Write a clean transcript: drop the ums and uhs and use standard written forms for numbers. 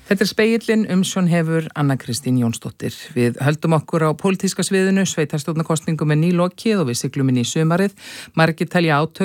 Þetta Spegillinn, umsjón hefur Anna Kristín Jónsdóttir. Við höldum okkur á pólitíska sviðinu, sveitarstjórnarkosningum nýlokið og við siglum inn í sumarið. Margir telja átök